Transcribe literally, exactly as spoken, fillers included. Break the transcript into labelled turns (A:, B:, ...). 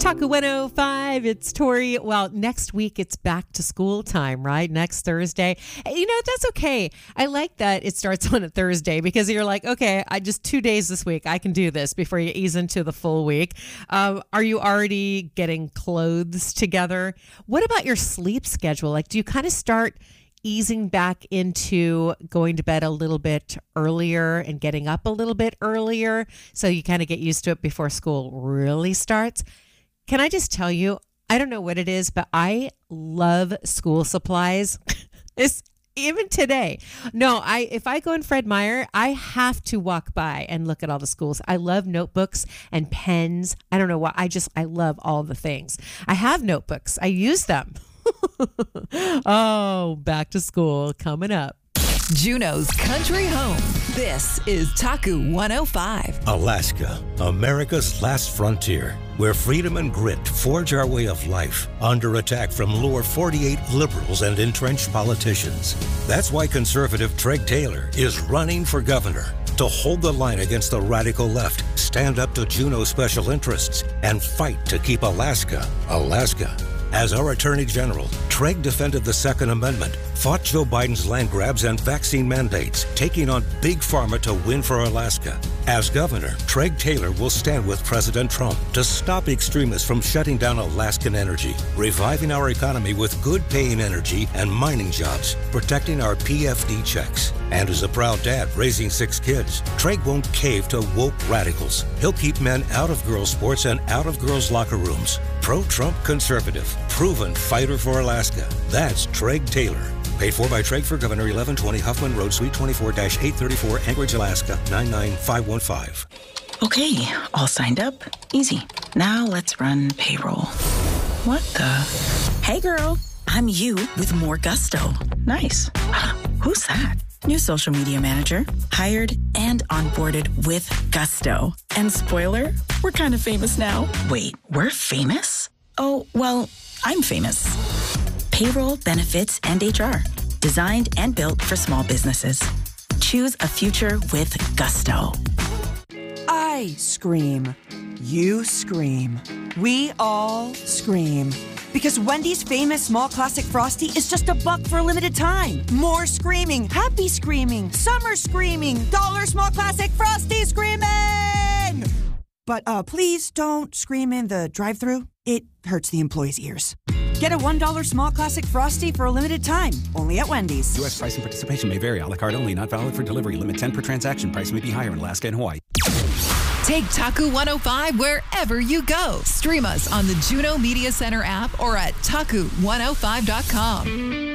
A: Taku one oh five, it's Tori. Well, next week it's back to school time, right? Next Thursday. You know, that's okay. I like that it starts on a Thursday because you're like, okay, I just two days this week. I can do this before you ease into the full week. Um, are you already getting clothes together? What about your sleep schedule? Like, do you kind of start easing back into going to bed a little bit earlier and getting up a little bit earlier so you kind of get used to it before school really starts? Can I just tell you, I don't know what it is, but I love school supplies. It's even today. No, I if I go in Fred Meyer, I have to walk by and look at all the schools. I love notebooks and pens. I don't know why. I just, I love all the things. I have notebooks. I use them. Oh, back to school coming up.
B: Juneau's country home. This is Taku one oh five.
C: Alaska, America's last frontier, where freedom and grit forge our way of life under attack from lower forty-eight liberals and entrenched politicians. That's why conservative Treg Taylor is running for governor to hold the line against the radical left, stand up to Juneau special interests, and fight to keep Alaska, Alaska. As our Attorney General, Treg defended the Second Amendment, fought Joe Biden's land grabs and vaccine mandates, taking on Big Pharma to win for Alaska. As governor, Treg Taylor will stand with President Trump to stop extremists from shutting down Alaskan energy, reviving our economy with good-paying energy and mining jobs, protecting our P F D checks. And as a proud dad raising six kids, Treg won't cave to woke radicals. He'll keep men out of girls' sports and out of girls' locker rooms. Pro-Trump conservative, proven fighter for Alaska. That's Treg Taylor. Paid for by Treg for Governor, eleven twenty Huffman Road, Suite twenty-four dash eight thirty-four, Anchorage, Alaska, nine nine five one five.
D: Okay, all signed up. Easy. Now let's run payroll. What the? Hey girl, I'm you with more gusto. Nice. Who's that? New social media manager. Hired and onboarded with gusto. And spoiler, we're kind of famous now. Wait, we're famous? Oh, well, I'm famous. Payroll, benefits, and H R. Designed and built for small businesses. Choose a future with gusto.
E: I scream. You scream. We all scream. Because Wendy's famous small classic Frosty is just a buck for a limited time. More screaming, happy screaming, summer screaming, dollar small classic Frosty screaming! But uh, please don't scream in the drive-thru. It hurts the employees' ears. Get a one dollar small classic Frosty for a limited time, only at Wendy's.
F: U S price and participation may vary. A la carte only, not valid for delivery. Limit ten per transaction. Price may be higher in Alaska and Hawaii.
B: Take Taku one oh five wherever you go. Stream us on the Juneau Media Center app or at taku one oh five dot com.